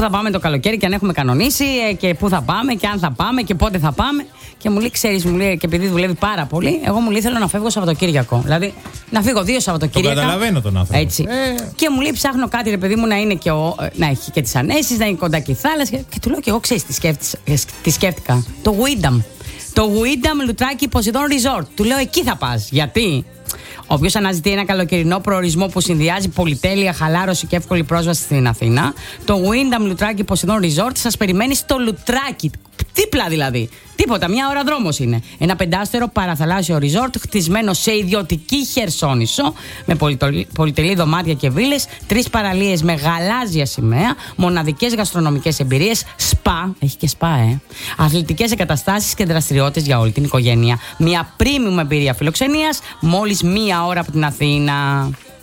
θα πάμε το καλοκαίρι και αν έχουμε κανονίσει και πού θα πάμε και αν θα πάμε και πότε θα πάμε. Και μου λέει, ξέρεις, μου λέει, και επειδή δουλεύει πάρα πολύ, εγώ μου λέει θέλω να φεύγω Σαββατοκύριακο. Δηλαδή να φύγω 2 Σαββατοκύριακα. Το καταλαβαίνω τον άνθρωπο. Έτσι. Και μου λέει, ψάχνω κάτι, ρε παιδί μου, να είναι και να έχει και τις ανέσεις, να είναι κοντά και η θάλασσα. Και του λέω και εγώ, ξέρεις τι σκέφτηκα. Το Windham. Το Windham Λουτράκι Poseidon Resort. Του λέω, εκεί θα πας. Γιατί? Όποιος αναζητεί ένα καλοκαιρινό προορισμό που συνδυάζει πολυτέλεια, χαλάρωση και εύκολη πρόσβαση στην Αθήνα, το Windham Λουτράκι Poseidon Resort σας περιμένει στο Λουτράκι. Δίπλα δηλαδή. Τίποτα, μια ώρα δρόμος είναι. Ένα 5άστερο παραθαλάσσιο resort χτισμένο σε ιδιωτική Χερσόνησο, με πολυτελή δωμάτια και βίλες, 3 παραλίες με γαλάζια σημαία, μοναδικές γαστρονομικές εμπειρίες, σπα, έχει και σπα, αθλητικές εγκαταστάσεις και δραστηριότητες για όλη την οικογένεια. Μια premium εμπειρία φιλοξενίας, μόλις 1 ώρα από την Αθήνα.